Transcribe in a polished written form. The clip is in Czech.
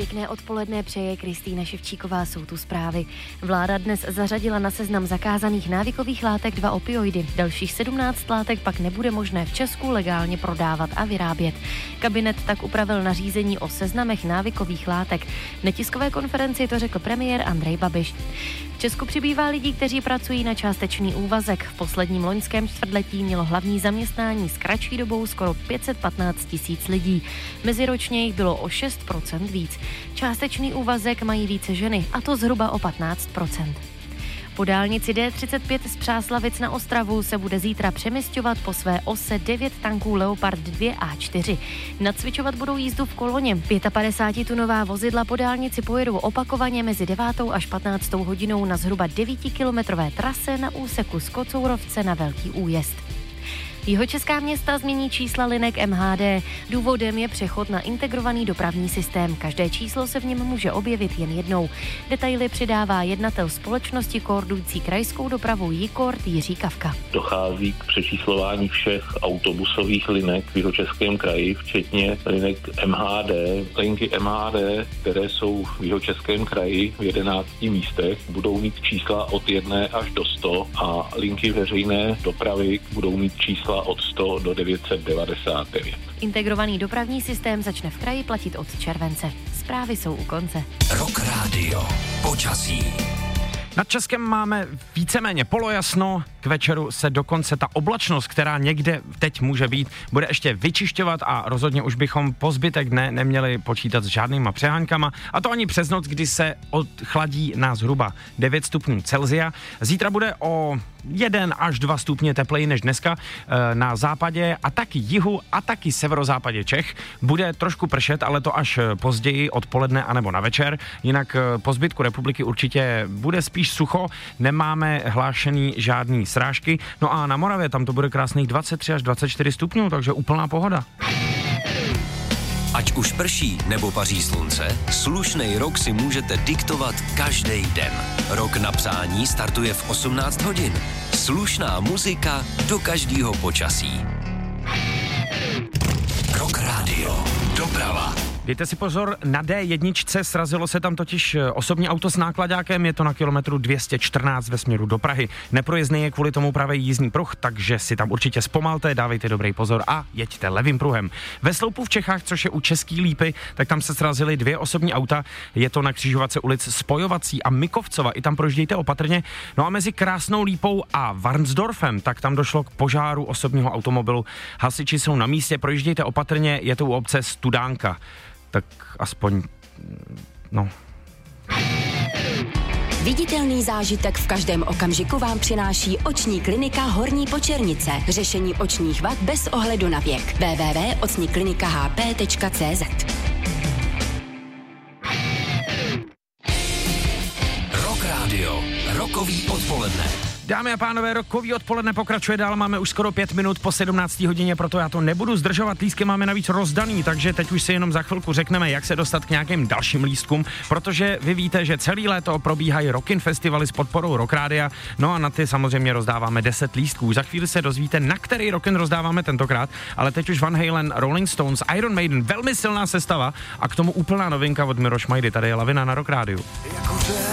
Pěkné odpoledne přeje Kristýna Ševčíková, jsou tu zprávy. Vláda dnes zařadila na seznam zakázaných návykových látek 2 opioidy. Dalších 17 látek pak nebude možné v Česku legálně prodávat a vyrábět. Kabinet tak upravil nařízení o seznamech návykových látek. Na tiskové konferenci to řekl premiér Andrej Babiš. V Česku přibývá lidí, kteří pracují na částečný úvazek. V posledním loňském čtvrtletí mělo hlavní zaměstnání s kratší dobou skoro 515 000 lidí. Meziročně jich bylo o 6% víc. Částečný úvazek mají více ženy, a to zhruba o 15%. Po dálnici D35 z Přáslavic na Ostravu se bude zítra přemisťovat po své ose 9 tanků Leopard 2 A4. Nacvičovat budou jízdu v koloně. 55tunová vozidla po dálnici pojedou opakovaně mezi 9. až 15. hodinou na zhruba 9kilometrové trase na úseku z Kocourovce na Velký Újezd. Jihočeská města změní čísla linek MHD. Důvodem je přechod na integrovaný dopravní systém. Každé číslo se v něm může objevit jen jednou. Detaily přidává jednatel společnosti koordinující krajskou dopravu Jikord Jiří Kavka. Dochází k přečíslování všech autobusových linek v Jihočeském kraji, včetně linek MHD. Linky MHD, které jsou v Jihočeském kraji v 11 místech, budou mít čísla od 1 až do 100 a linky veřejné dopravy budou mít čísla od 100 do 999. Integrovaný dopravní systém začne v kraji platit od července. Zprávy jsou u konce. Rock Radio. Počasí. Nad Českem máme víceméně polojasno, k večeru se dokonce ta oblačnost, která někde teď může být, bude ještě vyčišťovat a rozhodně už bychom po zbytek dne neměli počítat s žádnýma přeháňkama, a to ani přes noc, kdy se odchladí na zhruba 9 stupňů Celsia. Zítra bude o 1 až 2 stupně tepleji než dneska. Na západě a taky jihu a taky severozápadě Čech bude trošku pršet, ale to až později odpoledne anebo na večer. Jinak po zbytku republiky určitě bude spíš sucho, nemáme hlášený žádný srážky. No a na Moravě tam to bude krásných 23 až 24 stupňů, takže úplná pohoda. Ať už prší nebo paří slunce, slušnej rok si můžete diktovat každý den. Rok na přání startuje v 18 hodin. Slušná muzika do každého počasí. Rock Radio. Doprava. Dejte si pozor, na D1 srazilo se tam totiž osobní auto s nákladákem, je to na kilometru 214 ve směru do Prahy. Neprojezdný je kvůli tomu pravý jízdní pruh, takže si tam určitě zpomalte, dávejte dobrý pozor a jeďte levým pruhem. Ve Sloupu v Čechách, což je u Český Lípy, tak tam se srazily 2 osobní auta, je to na křižovatce ulic Spojovací a Mikovcova, i tam projíždějte opatrně. No a mezi Krásnou Lípou a Varnsdorfem, tak tam došlo k požáru osobního automobilu. Hasiči jsou na místě, projíždějte opatrně, je to u obce Studánka. Tak aspoň, no. Viditelný zážitek v každém okamžiku vám přináší oční klinika Horní Počernice. Řešení očních vad bez ohledu na věk. www.ocniklinikahp.cz. Rock Radio. Rokový odpoledne. Dámy a pánové, rokový odpoledne pokračuje dál, máme už skoro 5 minut po 17. hodině, proto já to nebudu zdržovat, lístky máme navíc rozdaný, takže teď už si jenom za chvilku řekneme, jak se dostat k nějakým dalším lístkům, protože vy víte, že celý léto probíhají Rockin festivaly s podporou Rock Rádia, no a na ty samozřejmě rozdáváme 10 lístků. Za chvíli se dozvíte, na který Rockin rozdáváme tentokrát, ale teď už Van Halen, Rolling Stones, Iron Maiden, velmi silná sestava a k tomu úplná novinka od Miroš Majdy, tady je Lavina na Rock Rádiu.